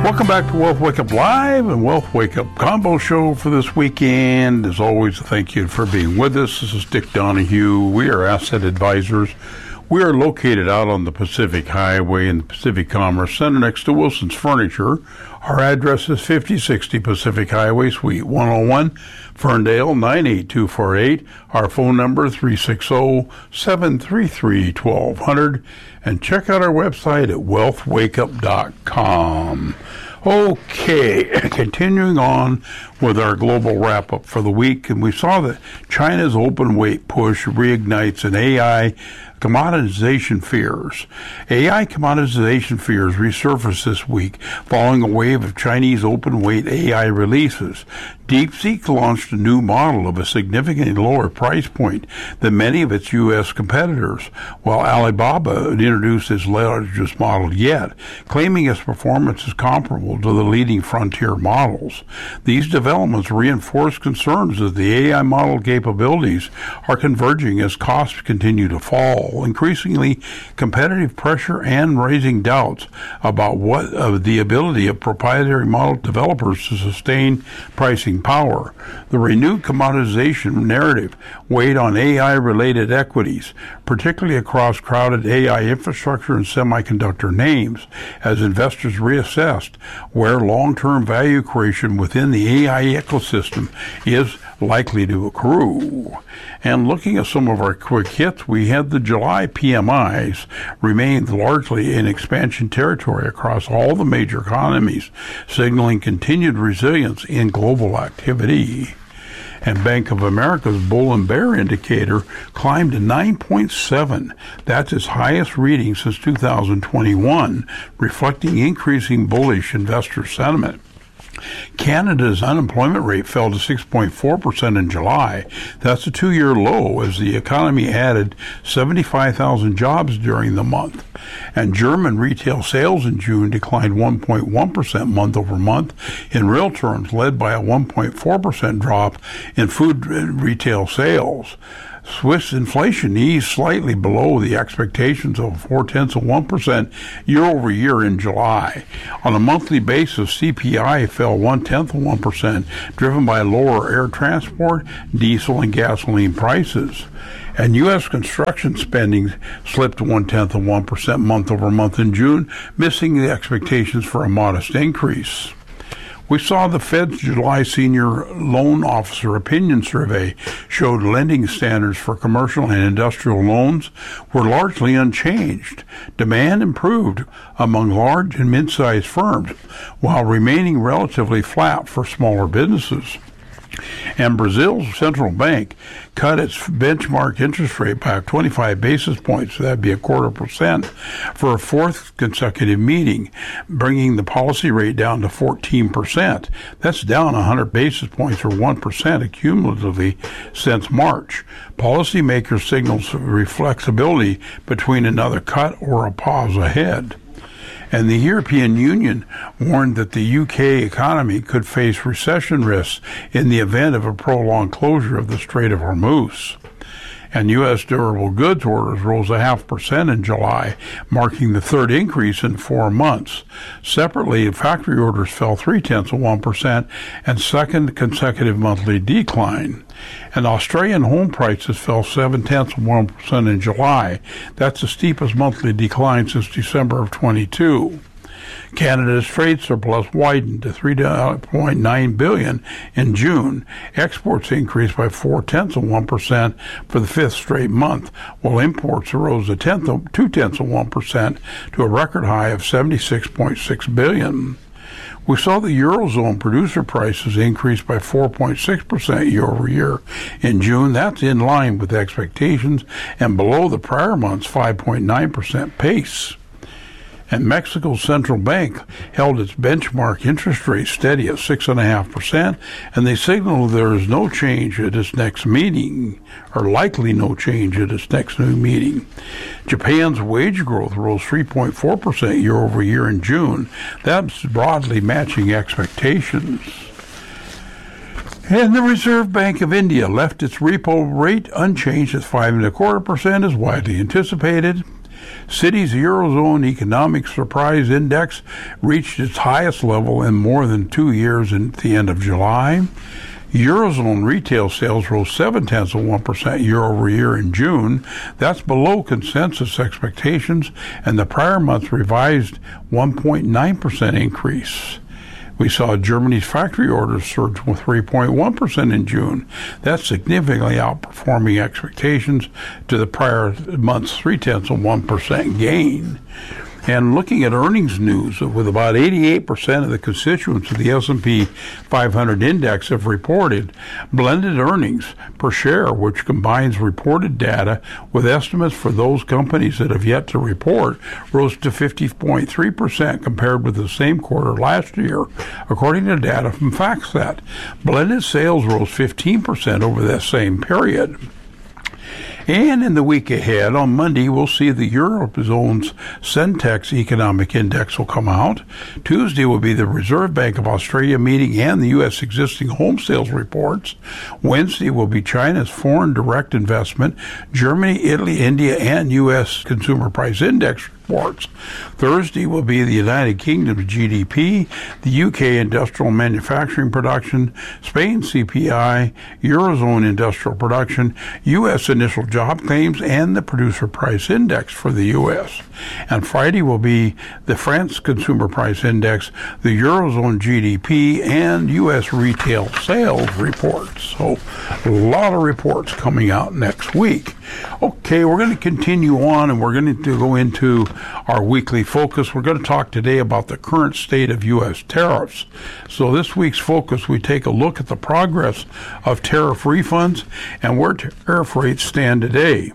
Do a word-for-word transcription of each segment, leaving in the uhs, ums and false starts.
Welcome back to Wealth Wake Up Live and Wealth Wake Up Combo Show for this weekend. As always, thank you for being with us. This is Dick Donahue. We are asset advisors. We are located out on the Pacific Highway in the Pacific Commerce Center next to Wilson's Furniture. Our address is fifty sixty Pacific Highway, Suite one oh one, Ferndale, nine eight two four eight. Our phone number, three six zero, seven three three, one two zero zero. And check out our website at wealth wake up dot com. Okay, continuing on with our global wrap-up for the week, and we saw that China's open weight push reignites an A I commoditization fears. A I commoditization fears resurfaced this week following a wave of Chinese open weight A I releases. DeepSeek launched a new model of a significantly lower price point than many of its U S competitors, while Alibaba introduced its largest model yet, claiming its performance is comparable to the leading frontier models. These developments reinforce concerns that the A I model capabilities are converging as costs continue to fall, increasingly competitive pressure and raising doubts about what of the ability of proprietary model developers to sustain pricing power. The renewed commoditization narrative weighed on A I-related equities, particularly across crowded A I infrastructure and semiconductor names, as investors reassessed where long-term value creation within the A I ecosystem is likely to accrue. And looking at some of our quick hits, we had the July P M Is remained largely in expansion territory across all the major economies, signaling continued resilience in global activity. And Bank of America's Bull and Bear indicator climbed to nine point seven. That's its highest reading since two thousand twenty-one, reflecting increasing bullish investor sentiment. Canada's unemployment rate fell to six point four percent in July. That's a two-year low as the economy added seventy-five thousand jobs during the month. And German retail sales in June declined one point one percent month over month in real terms, led by a one point four percent drop in food retail sales. Swiss inflation eased slightly below the expectations of four-tenths of one percent year-over-year in July. On a monthly basis, C P I fell one-tenth of one percent, driven by lower air transport, diesel, and gasoline prices. And U S construction spending slipped one-tenth of one percent month-over-month in June, missing the expectations for a modest increase. We saw the Fed's July Senior Loan Officer Opinion Survey showed lending standards for commercial and industrial loans were largely unchanged. Demand improved among large and mid-sized firms, while remaining relatively flat for smaller businesses. And Brazil's central bank cut its benchmark interest rate by twenty-five basis points, so that'd be a quarter percent, for a fourth consecutive meeting, bringing the policy rate down to fourteen percent. That's down one hundred basis points, or one percent cumulatively since March. Policymakers signals flexibility between another cut or a pause ahead. And the European Union warned that the U K economy could face recession risks in the event of a prolonged closure of the Strait of Hormuz. And U S durable goods orders rose a half percent in July, marking the third increase in four months. Separately, factory orders fell three-tenths of one percent, and second consecutive monthly decline. And Australian home prices fell seven-tenths of one percent in July. That's the steepest monthly decline since December of twenty-two. Canada's trade surplus widened to three point nine billion dollars in June. Exports increased by four-tenths of one percent for the fifth straight month, while imports rose a tenth of, two-tenths of one percent to a record high of seventy-six point six billion dollars. We saw the Eurozone producer prices increase by four point six percent year-over-year in June. That's in line with expectations and below the prior month's five point nine percent pace. And Mexico's central bank held its benchmark interest rate steady at six point five percent, and they signaled there is no change at its next meeting, or likely no change at its next new meeting. Japan's wage growth rose three point four percent year-over-year in June. That's broadly matching expectations. And the Reserve Bank of India left its repo rate unchanged at five and a quarter percent, as widely anticipated. Citi's Eurozone Economic Surprise Index reached its highest level in more than two years at the end of July. Eurozone retail sales rose seven tenths of one percent year over year in June. That's below consensus expectations and the prior month's revised one point nine percent increase. We saw Germany's factory orders surge with three point one percent in June. That's significantly outperforming expectations to the prior month's three tenths of one percent gain. And looking at earnings news, with about eighty-eight percent of the constituents of the S and P five hundred index have reported, blended earnings per share, which combines reported data with estimates for those companies that have yet to report, rose to fifty point three percent compared with the same quarter last year, according to data from FactSet. Blended sales rose fifteen percent over that same period. And in the week ahead, on Monday, we'll see the Eurozone's Sentex Economic Index will come out. Tuesday will be the Reserve Bank of Australia meeting and the U S existing home sales reports. Wednesday will be China's Foreign Direct Investment, Germany, Italy, India, and U S Consumer Price Index reports. Thursday will be the United Kingdom's G D P, the U K Industrial Manufacturing Production, Spain C P I, Eurozone Industrial Production, U S Initial Job Claims, and the Producer Price Index for the U S. And Friday will be the France Consumer Price Index, the Eurozone G D P, and U S retail sales reports. So a lot of reports coming out next week. Okay, we're going to continue on, and we're going to go into our weekly focus. We're going to talk today about the current state of U S tariffs. So this week's focus, we take a look at the progress of tariff refunds and where tariff rates stand today.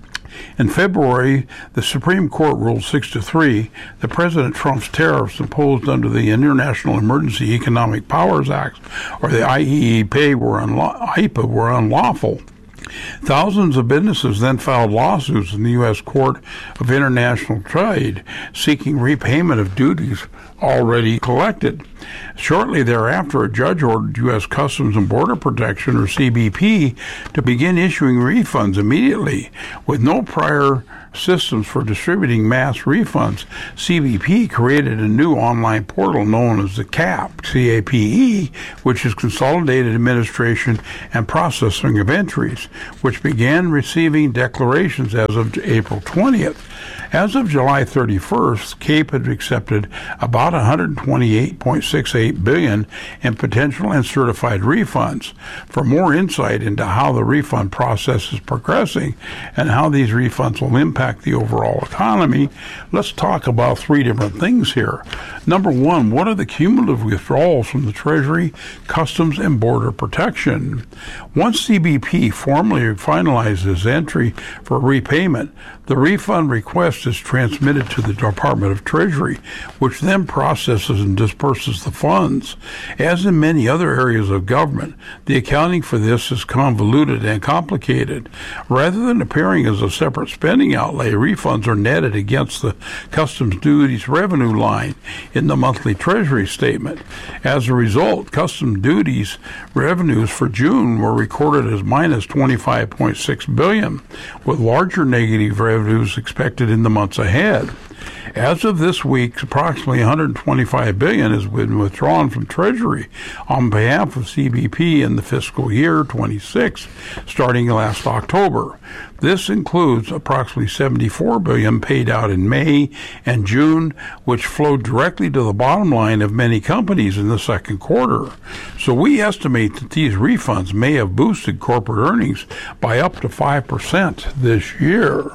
In February, the Supreme Court ruled six to three that President Trump's tariffs imposed under the International Emergency Economic Powers Act, or the I E E P A, were unlaw- I E P A, were unlawful. Thousands of businesses then filed lawsuits in the U S Court of International Trade seeking repayment of duties already collected. Shortly thereafter, a judge ordered U S Customs and Border Protection, or C B P, to begin issuing refunds immediately. With no prior systems for distributing mass refunds, C B P created a new online portal known as the C A P, C A P E, which is Consolidated Administration and Processing of Entries, which began receiving declarations as of April twentieth. As of July thirty-first, C A P had accepted about one hundred twenty-eight point six eight billion dollars in potential and certified refunds. For more insight into how the refund process is progressing and how these refunds will impact the overall economy, let's talk about three different things here. Number one, what are the cumulative withdrawals from the Treasury, Customs, and Border Protection? Once C B P formally finalizes entry for repayment, the refund request is transmitted to the Department of Treasury, which then processes and disperses the funds. As in many other areas of government, the accounting for this is convoluted and complicated. Rather than appearing as a separate spending outlay, refunds are netted against the customs duties revenue line in the monthly Treasury statement. As a result, customs duties revenues for June were recorded as minus twenty-five point six billion dollars, with larger negative revenues expected in the months ahead. As of this week, approximately one hundred twenty-five billion dollars has been withdrawn from Treasury on behalf of C B P in the fiscal year twenty-six, starting last October. This includes approximately seventy-four billion dollars paid out in May and June, which flowed directly to the bottom line of many companies in the second quarter. So we estimate that these refunds may have boosted corporate earnings by up to five percent this year.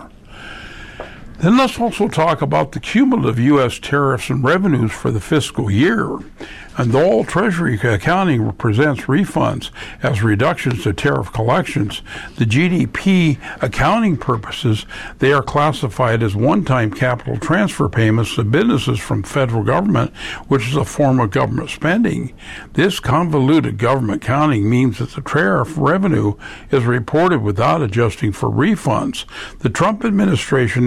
Then let's also talk about the cumulative U S tariffs and revenues for the fiscal year. And though Treasury accounting represents refunds as reductions to tariff collections, the G D P accounting purposes, they are classified as one-time capital transfer payments to businesses from federal government, which is a form of government spending. This convoluted government accounting means that the tariff revenue is reported without adjusting for refunds. The Trump administration has also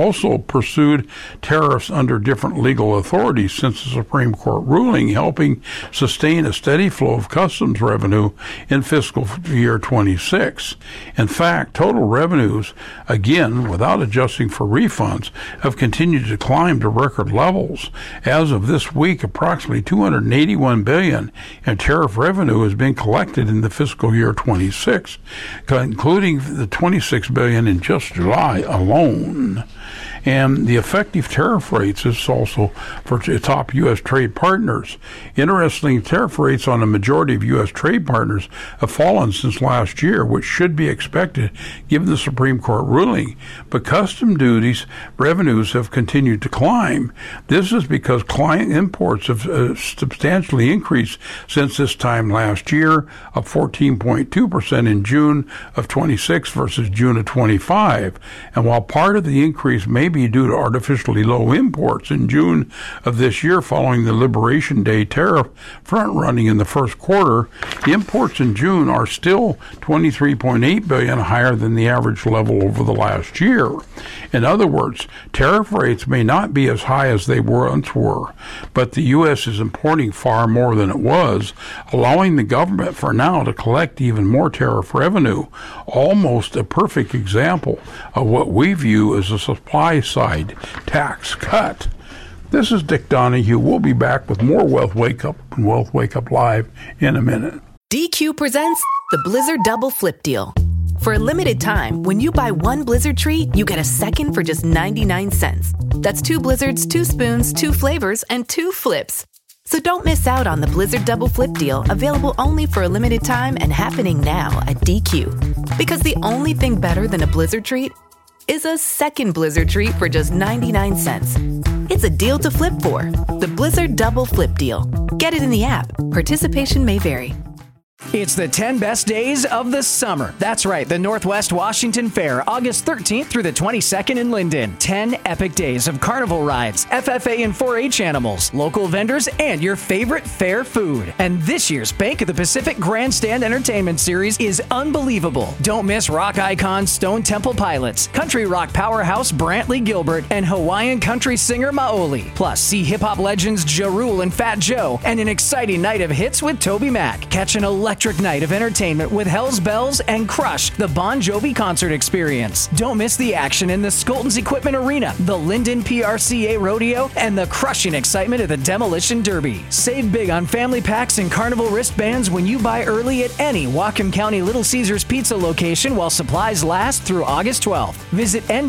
also pursued tariffs under different legal authorities since the Supreme Court ruling, helping sustain a steady flow of customs revenue in fiscal year twenty-six. In fact, total revenues, again, without adjusting for refunds, have continued to climb to record levels. As of this week, approximately two hundred eighty-one billion dollars in tariff revenue has been collected in the fiscal year twenty-six, including the twenty-six billion dollars in just July alone. And the effective tariff rates is also for top U S trade partners. Interestingly, tariff rates on a majority of U S trade partners have fallen since last year, which should be expected given the Supreme Court ruling. But custom duties revenues have continued to climb. This is because client imports have uh, substantially increased since this time last year, up fourteen point two percent in June of twenty-six versus June of twenty-five. And while part of the increase may be due to artificially low imports in June of this year following the Liberation Day tariff front-running in the first quarter, imports in June are still twenty-three point eight billion dollars higher than the average level over the last year. In other words, tariff rates may not be as high as they once were, but the U S is importing far more than it was, allowing the government for now to collect even more tariff revenue, almost a perfect example of what we view as a supply side tax cut. This is Dick Donahue. We'll be back with more Wealth Wake Up and Wealth Wake Up Live in a minute. D Q presents the Blizzard Double Flip Deal. For a limited time, when you buy one Blizzard treat, you get a second for just ninety-nine cents. That's two Blizzards, two spoons, two flavors, and two flips. So don't miss out on the Blizzard Double Flip Deal, available only for a limited time and happening now at D Q. Because the only thing better than a Blizzard treat is a second Blizzard treat for just ninety-nine cents. It's a deal to flip for. The Blizzard Double Flip Deal. Get it in the app. Participation may vary. It's the ten best days of the summer. That's right, the Northwest Washington Fair, August thirteenth through the twenty-second in Linden. ten epic days of carnival rides, F F A and four H animals, local vendors, and your favorite fair food. And this year's Bank of the Pacific Grandstand Entertainment Series is unbelievable. Don't miss rock icon Stone Temple Pilots, country rock powerhouse Brantley Gilbert, and Hawaiian country singer Maoli. Plus, see hip-hop legends Ja Rule and Fat Joe, and an exciting night of hits with Toby Mac. Catch an electric night of entertainment with Hell's Bells and Crush, the Bon Jovi concert experience. Don't miss the action in the Skoltons Equipment Arena, the Linden P R C A Rodeo, and the crushing excitement of the Demolition Derby. Save big on family packs and carnival wristbands when you buy early at any Whatcom County Little Caesars Pizza location while supplies last through August twelfth. Visit N